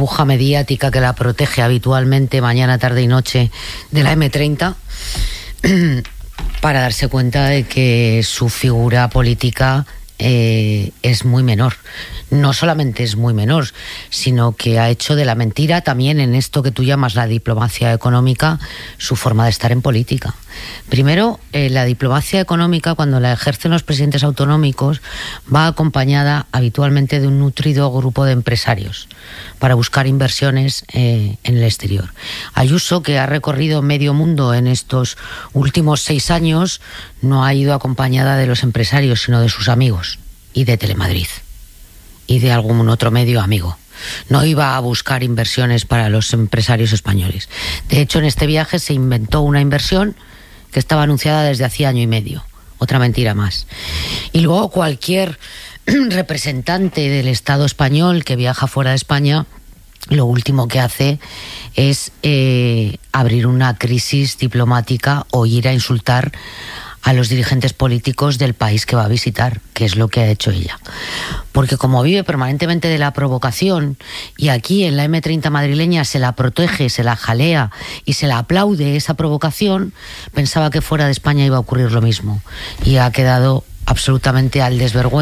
burbuja mediática que la protege habitualmente mañana, tarde y noche de la M30, para darse cuenta de que su figura política es muy menor. No solamente es muy menor, sino que ha hecho de la mentira también, en esto que tú llamas la diplomacia económica, su forma de estar en política. Primero, la diplomacia económica, cuando la ejercen los presidentes autonómicos, va acompañada habitualmente de un nutrido grupo de empresarios para buscar inversiones en el exterior. Ayuso, que ha recorrido medio mundo en estos últimos 6 años, no ha ido acompañada de los empresarios, sino de sus amigos y de Telemadrid y de algún otro medio amigo. No iba a buscar inversiones para los empresarios españoles. De hecho, en este viaje se inventó una inversión que estaba anunciada desde hacía 1 año y medio. Otra mentira más. Y luego cualquier representante del Estado español que viaja fuera de España, lo último que hace es abrir una crisis diplomática o ir a insultar a los dirigentes políticos del país que va a visitar, que es lo que ha hecho ella. Porque como vive permanentemente de la provocación, y aquí en la M30 madrileña se la protege, se la jalea y se la aplaude esa provocación, pensaba que fuera de España iba a ocurrir lo mismo. Y ha quedado absolutamente al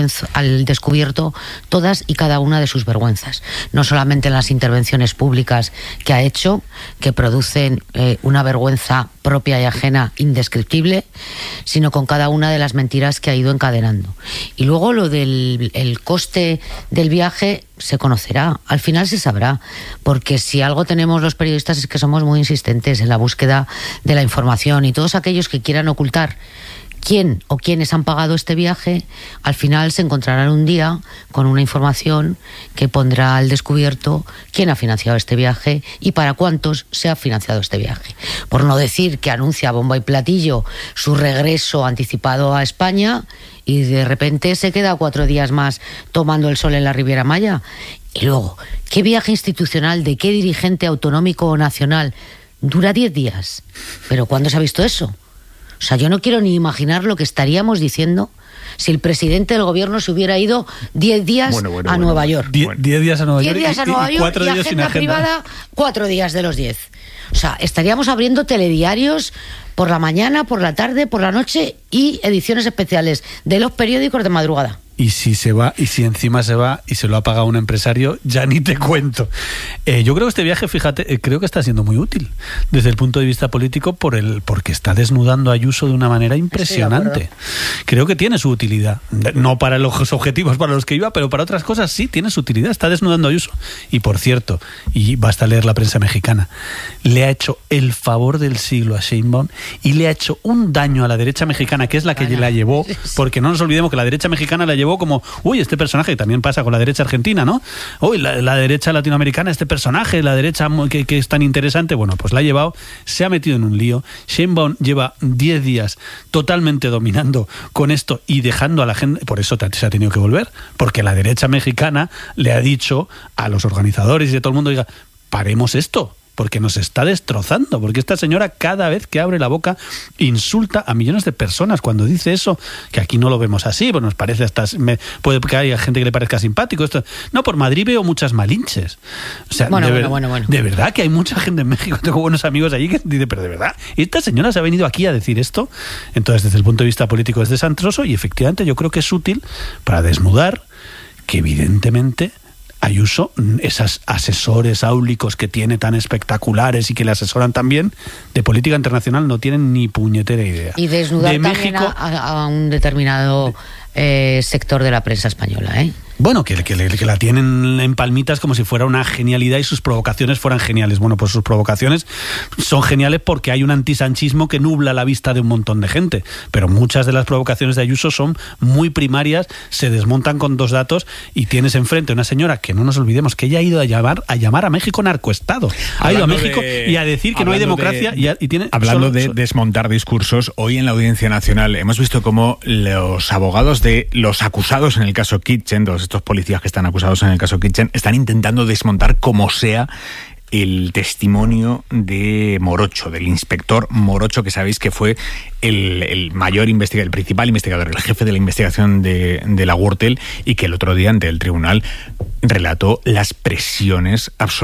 descubierto todas y cada una de sus vergüenzas. No solamente en las intervenciones públicas que ha hecho, que producen una vergüenza propia y ajena indescriptible, sino con cada una de las mentiras que ha ido encadenando. Y luego lo del el coste del viaje se conocerá, al final se sabrá, porque si algo tenemos los periodistas es que somos muy insistentes en la búsqueda de la información, y todos aquellos que quieran ocultar quién o quiénes han pagado este viaje, al final se encontrarán un día con una información que pondrá al descubierto quién ha financiado este viaje y para cuántos se ha financiado este viaje. Por no decir que anuncia a bombo y platillo su regreso anticipado a España y de repente se queda 4 días más tomando el sol en la Riviera Maya. Y luego, ¿qué viaje institucional de qué dirigente autonómico o nacional dura 10 días? ¿Pero cuándo se ha visto eso? O sea, yo no quiero ni imaginar lo que estaríamos diciendo si el presidente del gobierno se hubiera ido 10 días a Nueva York. 10 días a Nueva York. 10 días a Nueva York y 4 días sin agenda privada, 4 días de los 10. O sea, estaríamos abriendo telediarios por la mañana, por la tarde, por la noche y ediciones especiales de los periódicos de madrugada. Y si se va, y si encima se va y se lo ha pagado un empresario, ya ni te cuento. Yo creo que este viaje, fíjate, creo que está siendo muy útil desde el punto de vista político porque está desnudando a Ayuso de una manera impresionante. Creo que tiene su utilidad. No para los objetivos para los que iba, pero para otras cosas sí tiene su utilidad. Está desnudando a Ayuso. Y por cierto, y basta leer la prensa mexicana, le ha hecho el favor del siglo a Sheinbaum y le ha hecho un daño a la derecha mexicana, que es la que la llevó, porque no nos olvidemos que la derecha mexicana la llevó como, uy, este personaje, también pasa con la derecha argentina, ¿no? Uy, la derecha latinoamericana, este personaje, la derecha que es tan interesante, bueno, pues la ha llevado, se ha metido en un lío. Sheinbaum lleva 10 días totalmente dominando con esto y dejando a la gente, por eso se ha tenido que volver, porque la derecha mexicana le ha dicho a los organizadores y a todo el mundo, diga, paremos esto, porque nos está destrozando, porque esta señora cada vez que abre la boca insulta a millones de personas. Cuando dice eso, que aquí no lo vemos así, pues nos parece hasta, puede que haya gente que le parezca simpático esto. No, por Madrid veo muchas malinches. O sea, bueno. De verdad que hay mucha gente en México, tengo buenos amigos allí que dicen, pero de verdad, esta señora se ha venido aquí a decir esto. Entonces, desde el punto de vista político es desastroso y efectivamente yo creo que es útil para desnudar que evidentemente Ayuso, esos asesores áulicos que tiene tan espectaculares y que le asesoran también de política internacional, no tienen ni puñetera idea. Y desnudar de también México, a un determinado sector de la prensa española, ¿eh? Bueno, que la tienen en palmitas como si fuera una genialidad y sus provocaciones fueran geniales. Bueno, pues sus provocaciones son geniales porque hay un antisanchismo que nubla la vista de un montón de gente. Pero muchas de las provocaciones de Ayuso son muy primarias, se desmontan con 2 datos y tienes enfrente a una señora que no nos olvidemos que ella ha ido a llamar a México narcoestado. Ha ido a México y a decir que no hay democracia y tiene... Hablando de desmontar discursos, hoy en la Audiencia Nacional hemos visto cómo los abogados de los acusados en el caso Kitchen, estos policías que están acusados en el caso Kitchen, están intentando desmontar como sea el testimonio de Morocho, del inspector Morocho, que sabéis que fue el mayor investigador, el principal investigador, el jefe de la investigación de la Gürtel, y que el otro día ante el tribunal relató las presiones absolutas